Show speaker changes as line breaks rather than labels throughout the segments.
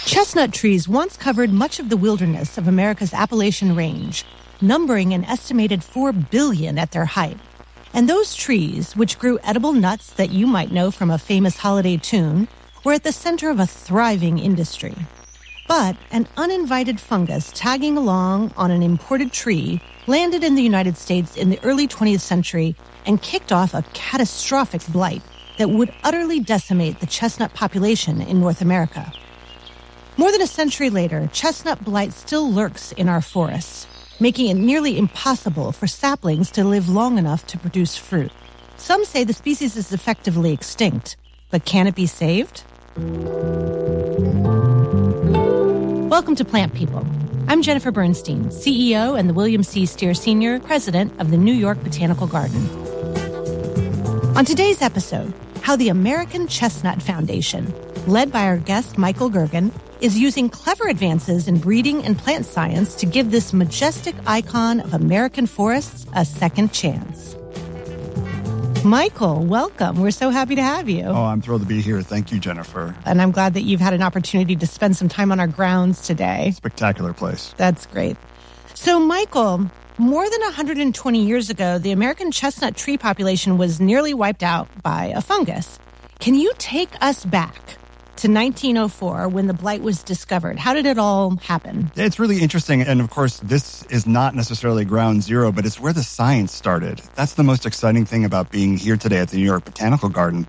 Chestnut trees once covered much of the wilderness of America's Appalachian Range, numbering an estimated 4 billion at their height. And those trees, which grew edible nuts that you might know from a famous holiday tune, were at the center of a thriving industry. But an uninvited fungus tagging along on an imported tree landed in the United States in the early 20th century and kicked off a catastrophic blight that would utterly decimate the chestnut population in North America. More than a century later, chestnut blight still lurks in our forests, making it nearly impossible for saplings to live long enough to produce fruit. Some say the species is effectively extinct, but can it be saved? Welcome to Plant People. I'm Jennifer Bernstein, CEO and the William C. Steer Sr. President of the New York Botanical Garden. On today's episode, how the American Chestnut Foundation, led by our guest Michael Gergen, is using clever advances in breeding and plant science to give this majestic icon of American forests a second chance. Michael, welcome. We're so happy to have you.
Oh, I'm thrilled to be here. Thank you, Jennifer.
And I'm glad that you've had an opportunity to spend some time on our grounds today.
Spectacular place.
That's great. So, Michael, more than 120 years ago, the American chestnut tree population was nearly wiped out by a fungus. Can you take us back to 1904 when the blight was discovered? How did it all happen?
It's really interesting. And of course, this is not necessarily ground zero, but it's where the science started. That's the most exciting thing about being here today at the New York Botanical Garden.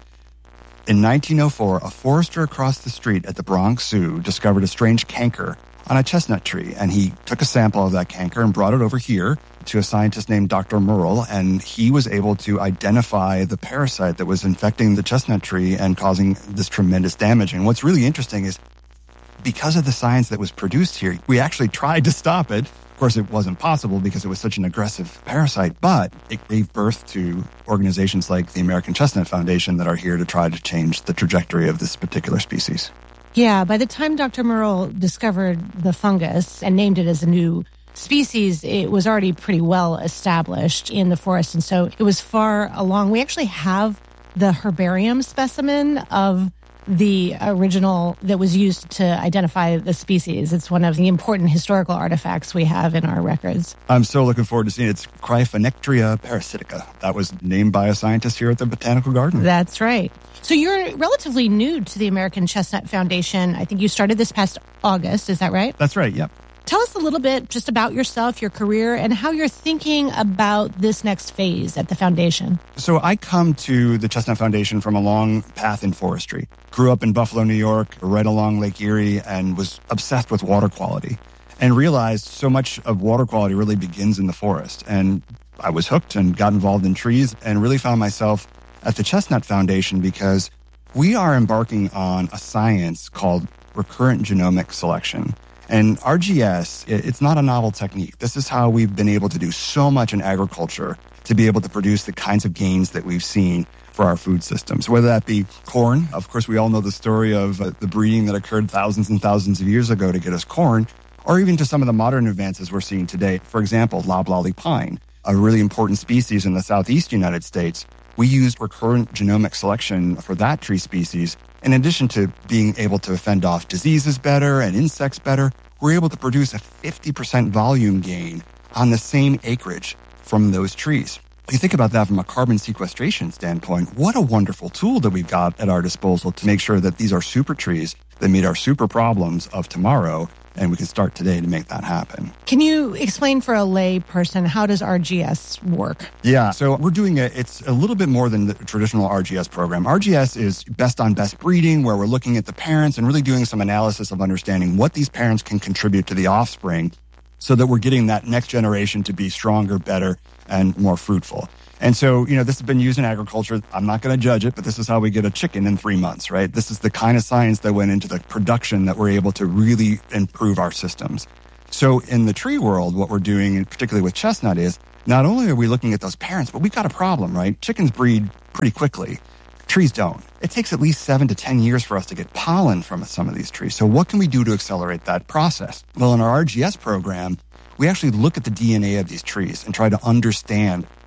In 1904, a forester across the street at the Bronx Zoo discovered a strange canker on a chestnut tree. And he took a sample of that canker and brought it over here to a scientist named Dr. Murrell, and he was able to identify the parasite that was infecting the chestnut tree and causing this tremendous damage. And what's really interesting is because of the science that was produced here, we actually tried to stop it. Of course, it wasn't possible because it was such an aggressive parasite, but it gave birth to organizations like the American Chestnut Foundation that are here to try to change the trajectory of this particular species.
Yeah, by the time Dr. Murrell discovered the fungus and named it as a new species, it was already pretty well established in the forest, and so it was far along. We actually have the herbarium specimen of the original that was used to identify the species. It's one of the important historical artifacts we have in our records.
I'm so looking forward to seeing it. It's Cryphonectria parasitica. That was named by a scientist here at the Botanical Garden.
That's right. So you're relatively new to the American Chestnut Foundation. I think you started this past August. Is that right?
That's right, yep.
Tell us a little bit just about yourself, your career, and how you're thinking about this next phase at the foundation.
So I come to the Chestnut Foundation from a long path in forestry. Grew up in Buffalo, New York, right along Lake Erie, and was obsessed with water quality and realized so much of water quality really begins in the forest. And I was hooked and got involved in trees and really found myself at the Chestnut Foundation because we are embarking on a science called recurrent genomic selection. And RGS, it's not a novel technique. This is how we've been able to do so much in agriculture to be able to produce the kinds of gains that we've seen for our food systems, whether that be corn. Of course, we all know the story of the breeding that occurred thousands and thousands of years ago to get us corn, or even to some of the modern advances we're seeing today. For example, loblolly pine, a really important species in the southeast United States. We used recurrent genomic selection for that tree species. In addition to being able to fend off diseases better and insects better, we're able to produce a 50% volume gain on the same acreage from those trees. You think about that from a carbon sequestration standpoint, what a wonderful tool that we've got at our disposal to make sure that these are super trees that meet our super problems of tomorrow, and we can start today to make that happen.
Can you explain for a lay person, how does RGS work?
Yeah, so we're doing it's a little bit more than the traditional RGS program. RGS is best on best breeding, where we're looking at the parents and really doing some analysis of understanding what these parents can contribute to the offspring so that we're getting that next generation to be stronger, better, and more fruitful. And so, this has been used in agriculture. I'm not going to judge it, but this is how we get a chicken in 3 months, right? This is the kind of science that went into the production that we're able to really improve our systems. So in the tree world, what we're doing, and particularly with chestnut, is not only are we looking at those parents, but we've got a problem, right? Chickens breed pretty quickly. Trees don't. It takes at least 7 to 10 years for us to get pollen from some of these trees. So what can we do to accelerate that process? Well, in our RGS program, we actually look at the DNA of these trees and try to understand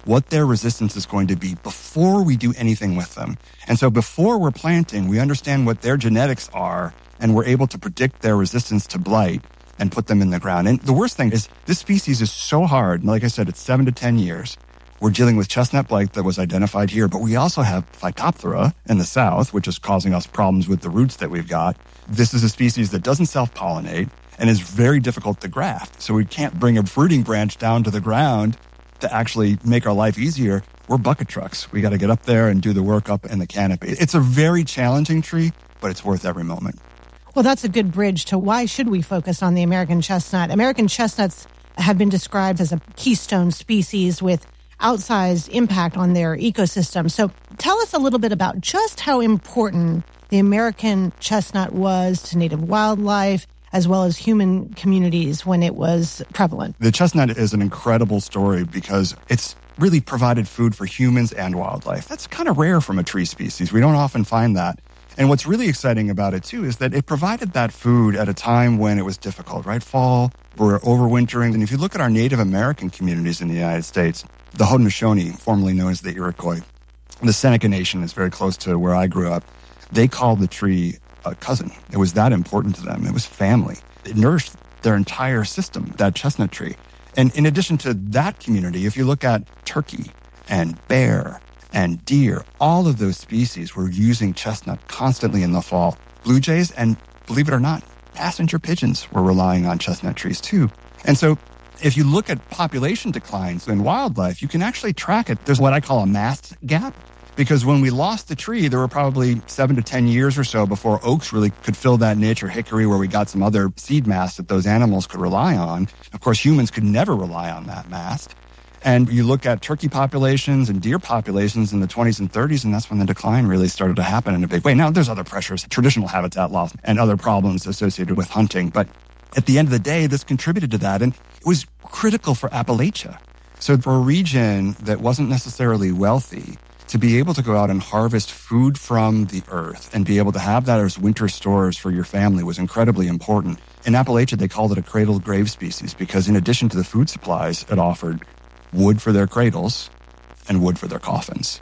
what their resistance is going to be before we do anything with them. And so before we're planting, we understand what their genetics are, and we're able to predict their resistance to blight and put them in the ground. And the worst thing is this species is so hard. And like I said, it's 7 to 10 years. We're dealing with chestnut blight that was identified here, but we also have Phytophthora in the south, which is causing us problems with the roots that we've got. This is a species that doesn't self-pollinate and is very difficult to graft. So we can't bring a fruiting branch down to the ground to actually make our life easier. We're bucket trucks. We got to get up there and do the work up in the canopy. It's a very challenging tree, but it's worth every moment.
Well, that's a good bridge to why should we focus on the American chestnut. American chestnuts have been described as a keystone species with outsized impact on their ecosystem. So tell us a little bit about just how important the American chestnut was to native wildlife as well as human communities when it was prevalent.
The chestnut is an incredible story because it's really provided food for humans and wildlife. That's kind of rare from a tree species. We don't often find that. And what's really exciting about it, too, is that it provided that food at a time when it was difficult, right? Fall, we're overwintering. And if you look at our Native American communities in the United States, the Haudenosaunee, formerly known as the Iroquois, the Seneca Nation is very close to where I grew up. They called the tree a cousin. It was that important to them. It was family. It nourished their entire system, that chestnut tree. And in addition to that community, if you look at turkey and bear and deer, all of those species were using chestnut constantly in the fall. Blue jays and, believe it or not, passenger pigeons were relying on chestnut trees too. And so if you look at population declines in wildlife, you can actually track it. There's what I call a mast gap, because when we lost the tree, there were probably 7 to 10 years or so before oaks really could fill that niche, or hickory, where we got some other seed mast that those animals could rely on. Of course, humans could never rely on that mast. And you look at turkey populations and deer populations in the 20s and 30s, and that's when the decline really started to happen in a big way. Now, there's other pressures, traditional habitat loss, and other problems associated with hunting. But at the end of the day, this contributed to that, and it was critical for Appalachia. So for a region that wasn't necessarily wealthy, to be able to go out and harvest food from the earth and be able to have that as winter stores for your family was incredibly important. In Appalachia, they called it a cradle-grave species because in addition to the food supplies, it offered wood for their cradles and wood for their coffins.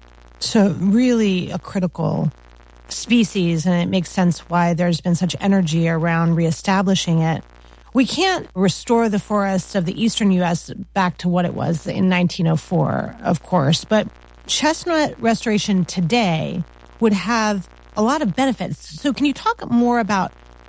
So really a critical species, and it makes sense why there's been such energy around reestablishing it. We can't restore the forests of the eastern U.S. back to what it was in 1904, of course, but chestnut restoration today would have a lot of benefits. So can you talk more about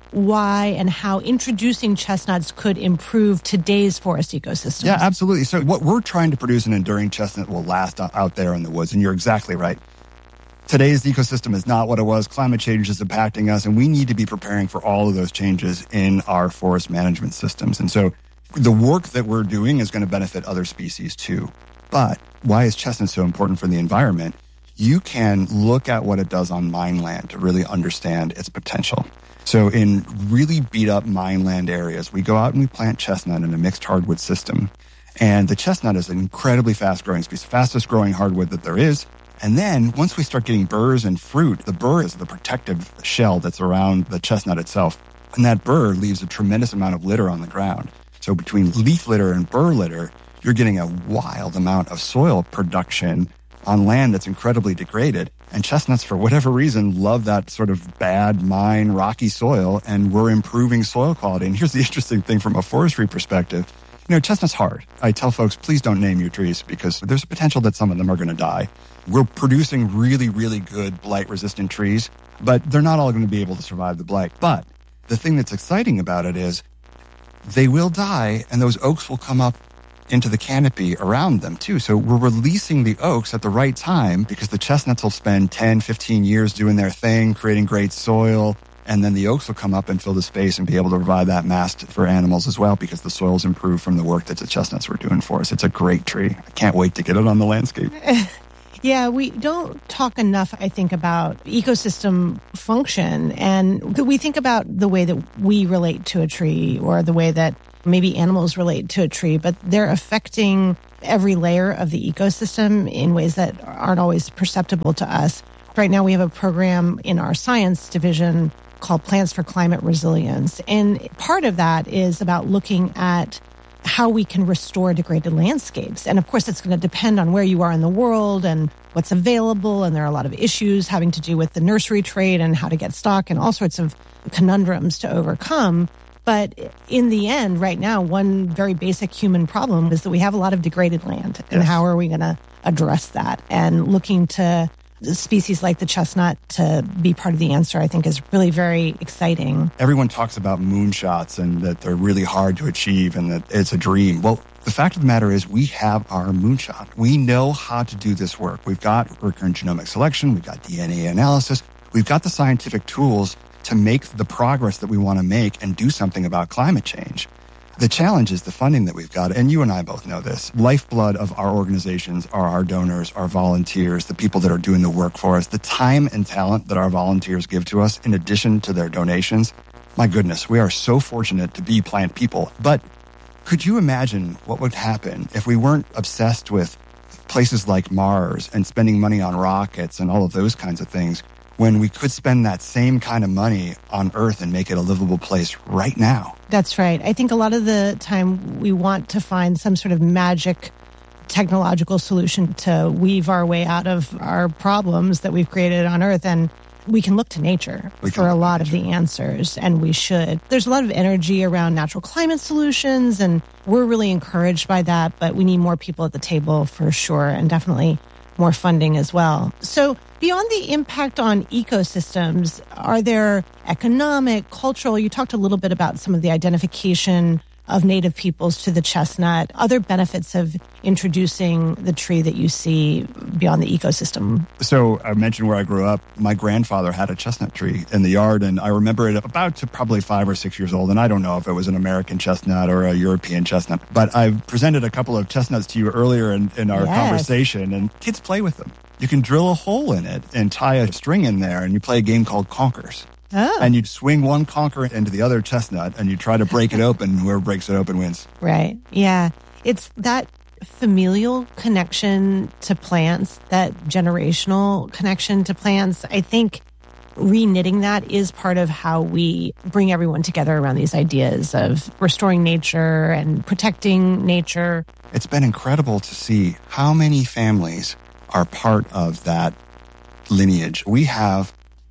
why and how introducing chestnuts could improve today's forest ecosystems?
Yeah, absolutely. So what we're trying to produce an enduring chestnut will last out there in the woods. And you're exactly right. Today's ecosystem is not what it was. Climate change is impacting us, and we need to be preparing for all of those changes in our forest management systems. And so the work that we're doing is going to benefit other species too. But why is chestnut so important for the environment? You can look at what it does on mine land to really understand its potential. So in really beat up mine land areas, we go out and we plant chestnut in a mixed hardwood system. And the chestnut is an incredibly fast growing species, fastest growing hardwood that there is. And then once we start getting burrs and fruit, the burr is the protective shell that's around the chestnut itself. And that burr leaves a tremendous amount of litter on the ground. So between leaf litter and burr litter, you're getting a wild amount of soil production on land that's incredibly degraded. And chestnuts, for whatever reason, love that sort of bad mine, rocky soil, and we're improving soil quality. And here's the interesting thing from a forestry perspective. You know, chestnut's hard. I tell folks, please don't name your trees because there's a potential that some of them are going to die. We're producing really, really good blight-resistant trees, but they're not all going to be able to survive the blight. But the thing that's exciting about it is they will die, and those oaks will come up into the canopy around them too. So we're releasing the oaks at the right time because the chestnuts will spend 10, 15 years doing their thing, creating great soil. And then the oaks will come up and fill the space and be able to provide that mast for animals as well because the soil's improved from the work that the chestnuts were doing for us. It's a great tree. I can't wait to get it on the landscape.
Yeah, we don't talk enough, I think, about ecosystem function. And we think about the way that we relate to a tree or the way that maybe animals relate to a tree, but they're affecting every layer of the ecosystem in ways that aren't always perceptible to us. Right now, we have a program in our science division called Plants for Climate Resilience. And part of that is about looking at how we can restore degraded landscapes. And of course, it's going to depend on where you are in the world and what's available. And there are a lot of issues having to do with the nursery trade and how to get stock and all sorts of conundrums to overcome. But in the end, right now, one very basic human problem is that we have a lot of degraded land. And how are we going to address that? And looking to species like the chestnut to be part of the answer, I think, is really very exciting.
Everyone talks about moonshots and that they're really hard to achieve and that it's a dream. Well, the fact of the matter is we have our moonshot. We know how to do this work. We've got recurrent genomic selection. We've got DNA analysis. We've got the scientific tools to make the progress that we want to make and do something about climate change. The challenge is the funding that we've got, and you and I both know this. Lifeblood of our organizations are our donors, our volunteers, the people that are doing the work for us, the time and talent that our volunteers give to us in addition to their donations. My goodness, we are so fortunate to be plant people. But could you imagine what would happen if we weren't obsessed with places like Mars and spending money on rockets and all of those kinds of things, when we could spend that same kind of money on Earth and make it a livable place right now?
That's right. I think a lot of the time we want to find some sort of magic technological solution to weave our way out of our problems that we've created on Earth. And we can look to nature for a lot of the answers, and we should. There's a lot of energy around natural climate solutions, and we're really encouraged by that, but we need more people at the table for sure, and definitely more funding as well. So beyond the impact on ecosystems, are there economic, cultural, you talked a little bit about some of the identification of native peoples to the chestnut, other benefits of introducing the tree that you see beyond the ecosystem?
So I mentioned where I grew up. My grandfather had a chestnut tree in the yard, and I remember it about to probably 5 or 6 years old. And I don't know if it was an American chestnut or a European chestnut, but I've presented a couple of chestnuts to you earlier in our conversation, and kids play with them. You can drill a hole in it and tie a string in there, and you play a game called Conkers.
Oh.
And you'd swing one conker into the other chestnut and you try to break it open. Whoever breaks it open wins.
Right. Yeah. It's that familial connection to plants, that generational connection to plants. I think reknitting that is part of how we bring everyone together around these ideas of restoring nature and protecting nature.
It's been incredible to see how many families are part of that lineage. We have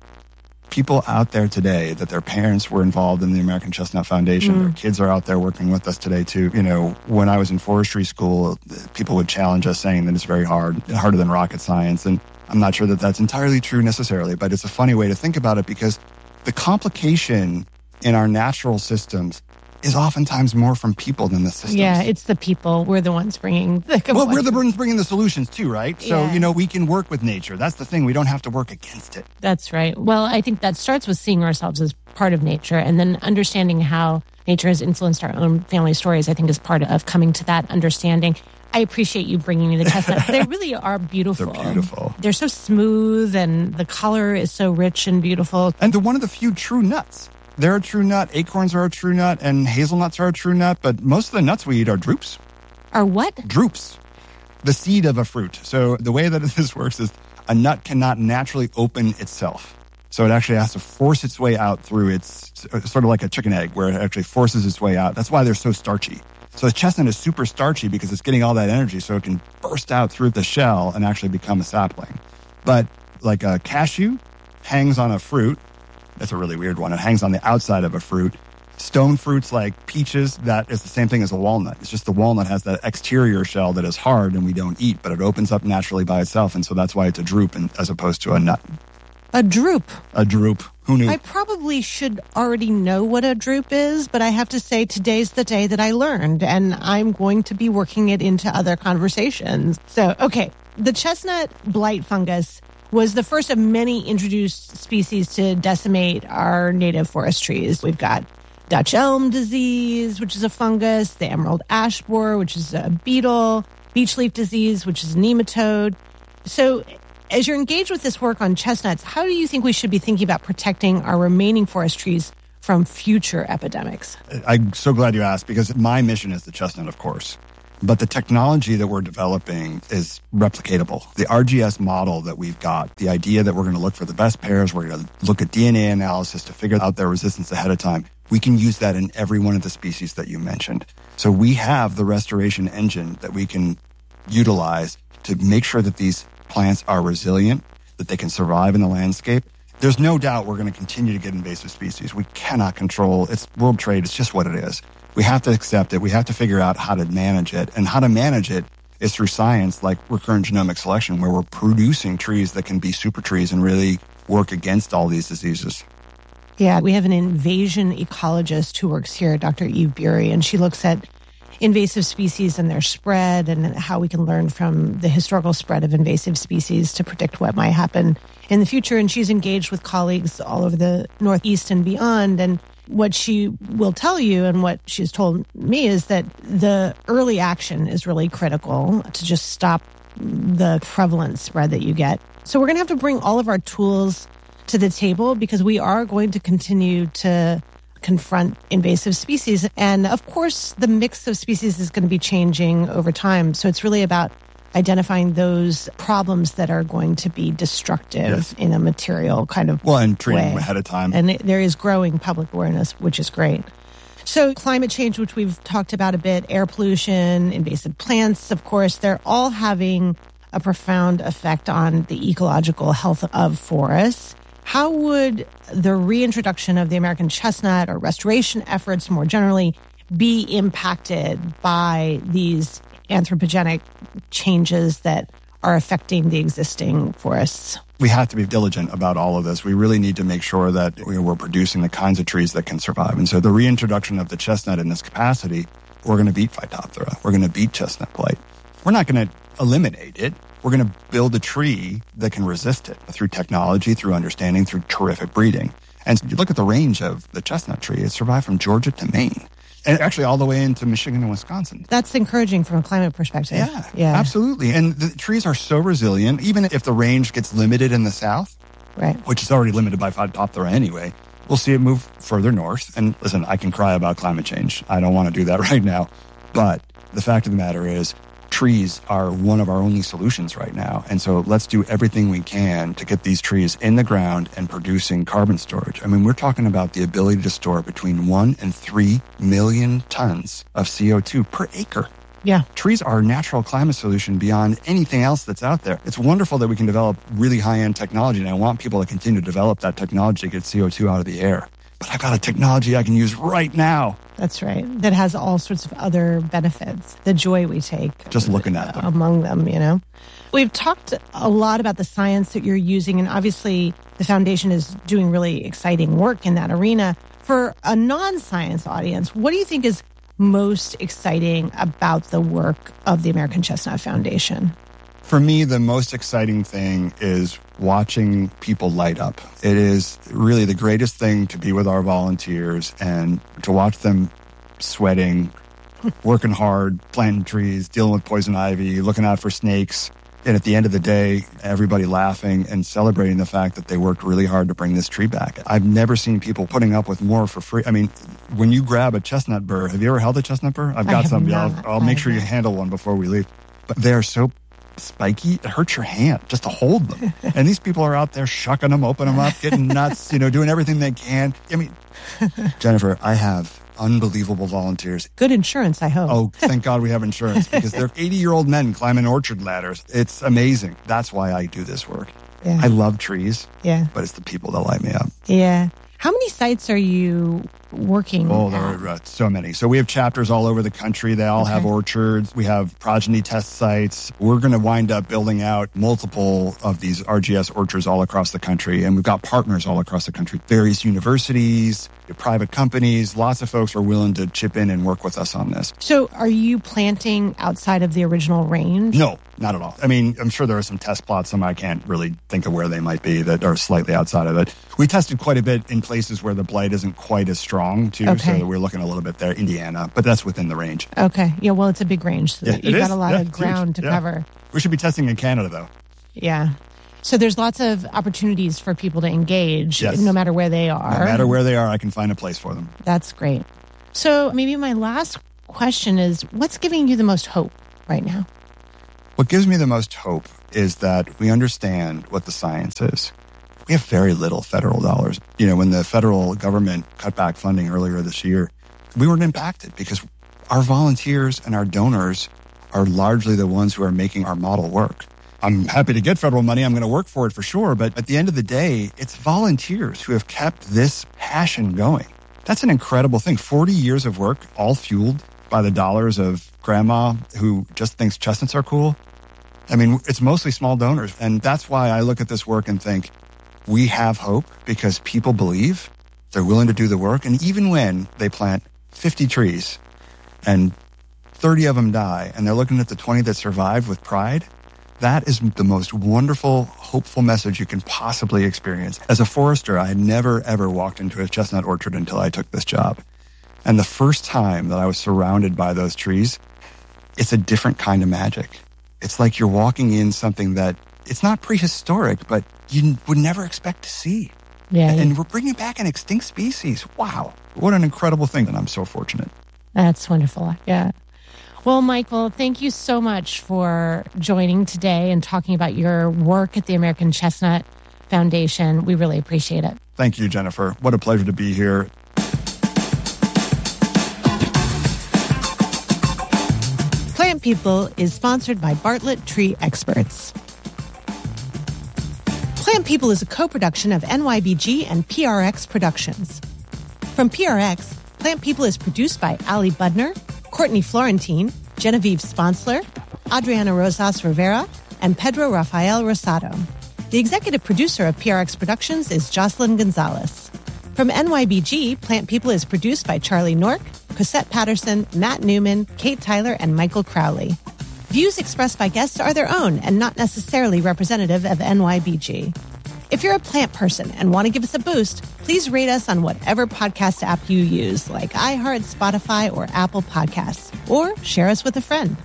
people out there today that their parents were involved in the American Chestnut Foundation. Their kids are out there working with us today too. You know, when I was in forestry school, people would challenge us saying that it's very hard, harder than rocket science. And I'm not sure that that's entirely true necessarily, but it's a funny way to think about it because the complication in our natural systems is oftentimes more from people than the systems.
Yeah, it's the people. We're the ones bringing the complexity.
Well, we're the ones bringing the solutions too, right? So, you know, we can work with nature. That's the thing. We don't have to work against it.
That's right. Well, I think that starts with seeing ourselves as part of nature and then understanding how nature has influenced our own family stories, I think is part of coming to that understanding. I appreciate you bringing me the chestnuts. They really are beautiful.
They're beautiful.
They're so smooth and the color is so rich and beautiful.
And they're one of the few true nuts. They're a true nut. Acorns are a true nut, and hazelnuts are a true nut. But most of the nuts we eat are drupes.
Are what?
Drupes. The seed of a fruit. So the way that this works is a nut cannot naturally open itself. So it actually has to force its way out through its, sort of like a chicken egg, where it actually forces its way out. That's why they're so starchy. So the chestnut is super starchy because it's getting all that energy so it can burst out through the shell and actually become a sapling. But like a cashew hangs on a fruit. That's a really weird one. It hangs on the outside of a fruit. Stone fruits like peaches, that is the same thing as a walnut. It's just the walnut has that exterior shell that is hard and we don't eat, but it opens up naturally by itself. And so that's why it's a drupe as opposed to a nut.
A drupe?
A drupe. Who knew?
I probably should already know what a drupe is, but I have to say today's the day that I learned, and I'm going to be working it into other conversations. So, okay, the chestnut blight fungus was the first of many introduced species to decimate our native forest trees. We've got Dutch elm disease, which is a fungus, the emerald ash borer, which is a beetle, beech leaf disease, which is a nematode. So as you're engaged with this work on chestnuts, how do you think we should be thinking about protecting our remaining forest trees from future epidemics?
I'm so glad you asked because my mission is the chestnut, of course. But the technology that we're developing is replicatable. The RGS model that we've got, the idea that we're going to look for the best pairs, we're going to look at DNA analysis to figure out their resistance ahead of time. we can use that in every one of the species that you mentioned. So we have the restoration engine that we can utilize to make sure that these plants are resilient, that they can survive in the landscape. There's no doubt we're going to continue to get invasive species. We cannot control, it's world trade, it's just what it is. We have to accept it. We have to figure out how to manage it. And how to manage it is through science like recurrent genomic selection, where we're producing trees that can be super trees and really work against all these diseases.
Yeah, we have an invasion ecologist who works here, Dr. Eve Bury, and she looks at invasive species and their spread and how we can learn from the historical spread of invasive species to predict what might happen in the future. And she's engaged with colleagues all over the Northeast and beyond. And what she will tell you and what she's told me is that the early action is really critical to just stop the prevalent spread that you get. So we're going to have to bring all of our tools to the table because we are going to continue to confront invasive species. And of course, the mix of species is going to be changing over time. So it's really about identifying those problems that are going to be destructive in a material kind of
and treating
way.
them ahead of time.
And there is growing public awareness, which is great. So climate change, which we've talked about a bit, air pollution, invasive plants, of course, they're all having a profound effect on the ecological health of forests. How would the reintroduction of the American chestnut or restoration efforts more generally be impacted by these anthropogenic changes that are affecting the existing forests?
We have to be diligent about all of this. We really need to make sure that we're producing the kinds of trees that can survive. And so the reintroduction of the chestnut in this capacity, we're going to beat Phytophthora. We're going to beat chestnut blight. We're not going to eliminate it. We're going to build a tree that can resist it through technology, through understanding, through terrific breeding. And you look at the range of the chestnut tree, it survived from Georgia to Maine, and actually all the way into Michigan and Wisconsin.
That's encouraging from a climate perspective.
Yeah, absolutely. And the trees are so resilient, even if the range gets limited in the south,
right,
which is already limited by Phytophthora anyway, we'll see it move further north. And listen, I can cry about climate change. I don't want to do that right now. But the fact of the matter is, trees are one of our only solutions right now. And so let's do everything we can to get these trees in the ground and producing carbon storage. I mean, we're talking about the ability to store between 1 and 3 million tons of CO2 per acre.
Yeah.
Trees are a natural climate solution beyond anything else that's out there. It's wonderful that we can develop really high-end technology, and I want people to continue to develop that technology to get CO2 out of the air. But I've got a technology I can use right now.
That's right. That has all sorts of other benefits. The joy we take.
Just looking at them.
Among them, you know. We've talked a lot about the science that you're using, and obviously the foundation is doing really exciting work in that arena. For a non-science audience, what do you think is most exciting about the work of the American Chestnut Foundation?
For me, the most exciting thing is watching people light up. It is really the greatest thing to be with our volunteers and to watch them sweating, working hard, planting trees, dealing with poison ivy, looking out for snakes. And at the end of the day, everybody laughing and celebrating the fact that they worked really hard to bring this tree back. I've never seen people putting up with more for free. I mean, when you grab a chestnut burr, have you ever held a chestnut burr? I've got some. I'll make sure you handle one before we leave. But they are so spiky, it hurts your hand just to hold them. And these people are out there shucking them, opening them up, getting nuts, doing everything they can. I mean, Jennifer, I have unbelievable volunteers.
Good insurance, I hope.
Oh, thank God we have insurance because they're 80-year-old men climbing orchard ladders. It's amazing. That's why I do this work.
Yeah.
I love trees,
but
it's the people that light me up.
Yeah. How many sites are you working
at? There are so many. So we have chapters all over the country. They all have orchards. We have progeny test sites. We're going to wind up building out multiple of these RGS orchards all across the country. And we've got partners all across the country, various universities, private companies. Lots of folks are willing to chip in and work with us on this.
So are you planting outside of the original range?
No, not at all. I mean, I'm sure there are some test plots. Some I can't really think of where they might be that are slightly outside of it. We tested quite a bit in places where the blight isn't quite as strong, too. Okay. So we're looking a little bit there, Indiana, but that's within the range.
Okay. Yeah, well, it's a big range. So you've got a lot of ground to cover.
We should be testing in Canada, though.
Yeah. So there's lots of opportunities for people to engage, no matter where they are.
No matter where they are, I can find a place for them.
That's great. So maybe my last question is, what's giving you the most hope right now?
What gives me the most hope is that we understand what the science is. we have very little federal dollars. You know, when the federal government cut back funding earlier this year, we weren't impacted because our volunteers and our donors are largely the ones who are making our model work. I'm happy to get federal money. I'm going to work for it for sure. But at the end of the day, it's volunteers who have kept this passion going. That's an incredible thing. 40 years of work, all fueled by the dollars of grandma who just thinks chestnuts are cool. I mean, it's mostly small donors. And that's why I look at this work and think we have hope because people believe, they're willing to do the work. And even when they plant 50 trees and 30 of them die and they're looking at the 20 that survived with pride, that is the most wonderful, hopeful message you can possibly experience. As a forester, I had never, ever walked into a chestnut orchard until I took this job. And the first time that I was surrounded by those trees, it's a different kind of magic. It's like you're walking in something that it's not prehistoric, but you would never expect to see.
Yeah.
And we're bringing back an extinct species. Wow. What an incredible thing, and I'm so fortunate.
That's wonderful. Yeah. Well, Michael, thank you so much for joining today and talking about your work at the American Chestnut Foundation. We really appreciate it.
Thank you, Jennifer. What a pleasure to be here.
Plant People is sponsored by Bartlett Tree Experts. Plant People is a co-production of NYBG and PRX Productions. From PRX, Plant People is produced by Ali Budner, Courtney Florentine, Genevieve Sponsler, Adriana Rosas Rivera, and Pedro Rafael Rosado. The executive producer of PRX Productions is Jocelyn Gonzalez. From NYBG, Plant People is produced by Charlie Nork, Cosette Patterson, Matt Newman, Kate Tyler, and Michael Crowley. Views expressed by guests are their own and not necessarily representative of NYBG. If you're a plant person and want to give us a boost, please rate us on whatever podcast app you use, like iHeart, Spotify, or Apple Podcasts, or share us with a friend.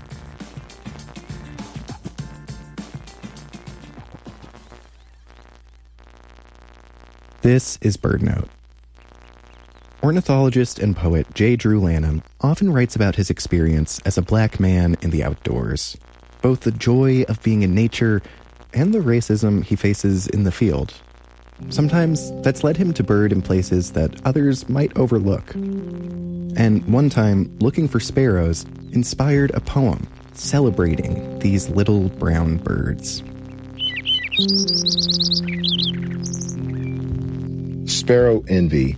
This is BirdNote. Ornithologist and poet J. Drew Lanham often writes about his experience as a black man in the outdoors, both the joy of being in nature and the racism he faces in the field. Sometimes that's led him to bird in places that others might overlook. And one time, looking for sparrows inspired a poem celebrating these little brown birds.
Sparrow Envy.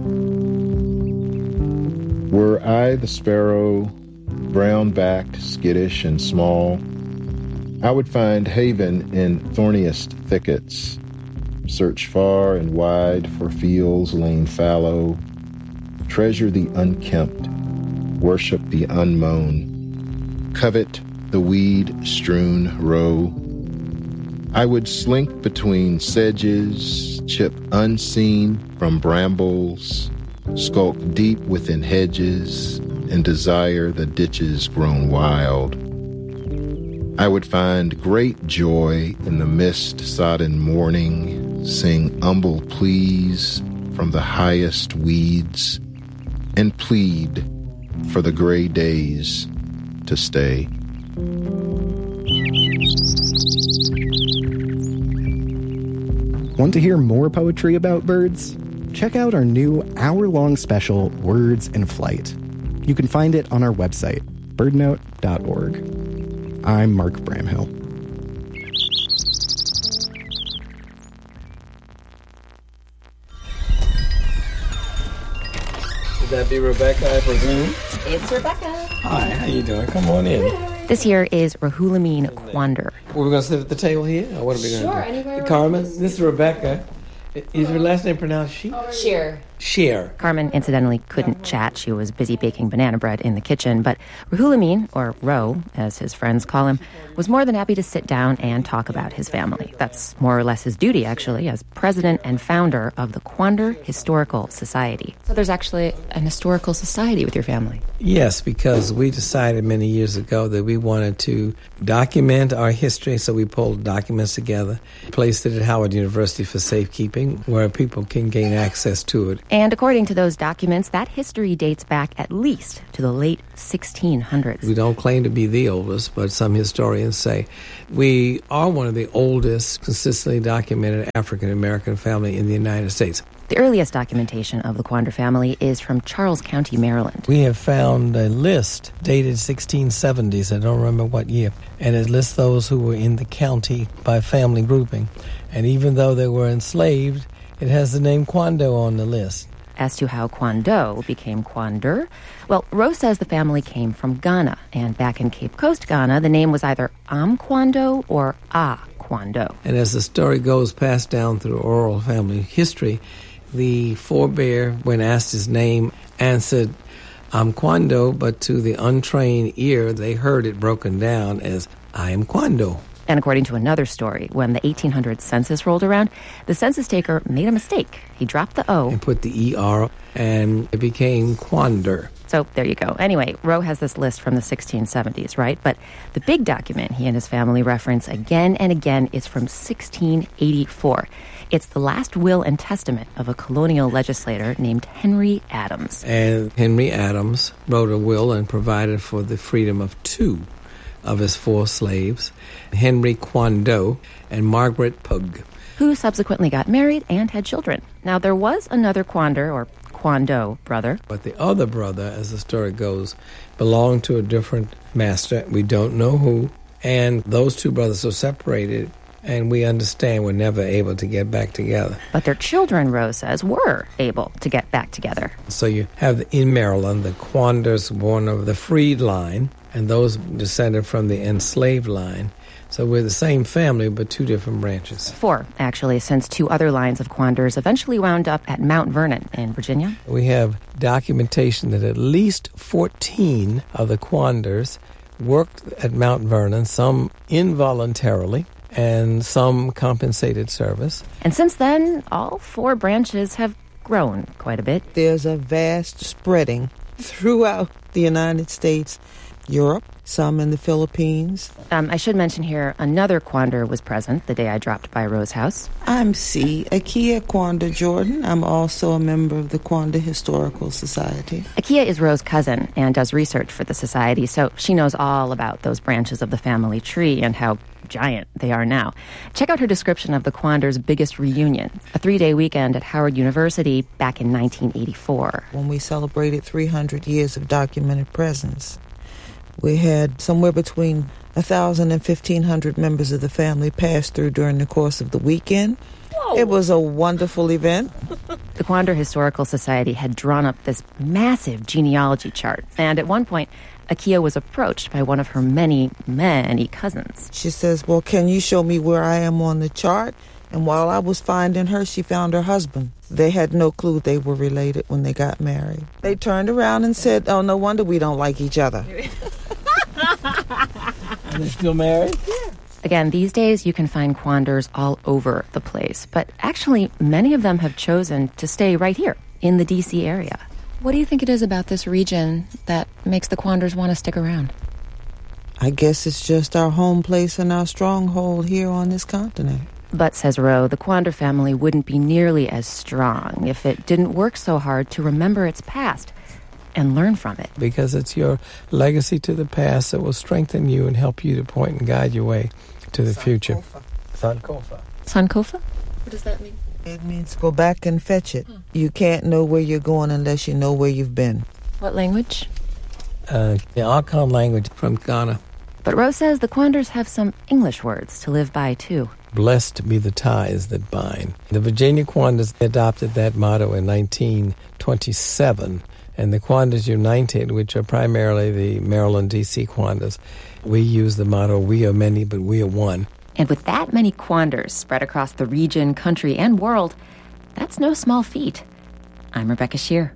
Were I the sparrow, brown-backed, skittish, and small, I would find haven in thorniest thickets, search far and wide for fields lain fallow, treasure the unkempt, worship the unmown, covet the weed-strewn row. I would slink between sedges, chip unseen from brambles, skulk deep within hedges, and desire the ditches grown wild. I would find great joy in the mist-sodden morning, sing humble pleas from the highest weeds, and plead for the gray days to stay.
Want to hear more poetry about birds? Check out our new hour-long special, Words in Flight. You can find it on our website, birdnote.org. I'm Mark Bramhill.
Would that be Rebecca, I presume?
It's Rebecca.
Hi, how you doing? Come on in.
This here is Rahulamin Quander.
We're going to sit at the table here? Or what are we going to do?
Sure, anywhere.
Carmen, this is Rebecca. Is her last name pronounced she?
Sheer.
Sheer.
Carmen, incidentally, couldn't chat. She was busy baking banana bread in the kitchen. But Rahulamin, or Ro, as his friends call him, was more than happy to sit down and talk about his family. That's more or less his duty, actually, as president and founder of the Quander Historical Society. So there's actually an historical society with your family.
Yes, because we decided many years ago that we wanted to document our history, so we pulled documents together, placed it at Howard University for safekeeping, where people can gain access to it.
And according to those documents, that history dates back at least to the late 1600s.
We don't claim to be the oldest, but some historians say we are one of the oldest consistently documented African-American family in the United States.
The earliest documentation of the Quander family is from Charles County, Maryland.
We have found a list dated 1670s, I don't remember what year, and it lists those who were in the county by family grouping. And even though they were enslaved, it has the name Quando on the list.
As to how Quando became Quander, well, Rose says the family came from Ghana, and back in Cape Coast, Ghana, the name was either Quando or Quando.
And as the story goes passed down through oral family history, the forebear, when asked his name, answered Quando, but to the untrained ear, they heard it broken down as I am Quando.
And according to another story, when the 1800 census rolled around, the census taker made a mistake. He dropped the O
and put the ER, and it became Quander.
So there you go. Anyway, Rowe has this list from the 1670s, right? But the big document he and his family reference again and again is from 1684. It's the last will and testament of a colonial legislator named Henry Adams.
And Henry Adams wrote a will and provided for the freedom of 2 of his 4 slaves, Henry Quando and Margaret Pugh,
who subsequently got married and had children. Now, there was another Quander, or Quando, brother.
But the other brother, as the story goes, belonged to a different master. We don't know who. And those 2 brothers are separated, and we understand were never able to get back together.
But their children, Rose says, were able to get back together.
So you have in Maryland the Quanders born of the freed line, and those descended from the enslaved line. So we're the same family, but 2 different branches.
4, actually, since 2 other lines of Quanders eventually wound up at Mount Vernon in Virginia.
We have documentation that at least 14 of the Quanders worked at Mount Vernon, some involuntarily, and some compensated service.
And since then, all 4 branches have grown quite a bit.
There's a vast spreading throughout the United States, Europe, some in the Philippines.
I should mention here, another Quander was present the day I dropped by Rose's house.
I'm C. Akia Quander Jordan. I'm also a member of the Quander Historical Society.
Akia is Rose's cousin and does research for the society, so she knows all about those branches of the family tree and how giant they are now. Check out her description of the Quanders' biggest reunion, a 3-day weekend at Howard University back in 1984.
When we celebrated 300 years of documented presence, we had somewhere between 1,000 and 1,500 members of the family pass through during the course of the weekend. Whoa. It was a wonderful event.
The Quander Historical Society had drawn up this massive genealogy chart, and at one point, Akia was approached by one of her many, many cousins.
She says, well, can you show me where I am on the chart? And while I was finding her, she found her husband. They had no clue they were related when they got married. They turned around and said, oh, no wonder we don't like each other.
And they're still married?
Yeah.
Again, these days you can find Quanders all over the place, but actually many of them have chosen to stay right here in the D.C. area. What do you think it is about this region that makes the Quanders want to stick around?
I guess it's just our home place and our stronghold here on this continent.
But, says Rowe, the Quander family wouldn't be nearly as strong if it didn't work so hard to remember its past and learn from it.
Because it's your legacy to the past that will strengthen you and help you to point and guide your way to the future. Sankofa.
Sankofa? What does that mean?
It means go back and fetch it. You can't know where you're going unless you know where you've been.
What language?
The Akan language from Ghana.
But Rowe says the Quanders have some English words to live by, too.
Blessed be the ties that bind. The Virginia Quanders adopted that motto in 1927, and the Quanders United, which are primarily the Maryland, D.C. Quanders, we use the motto, we are many, but we are one.
And with that many Quanders spread across the region, country, and world, that's no small feat. I'm Rebecca Shear.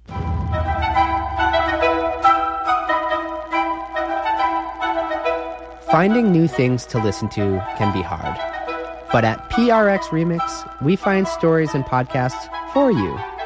Finding new things to listen to can be hard. But at PRX Remix, we find stories and podcasts for you.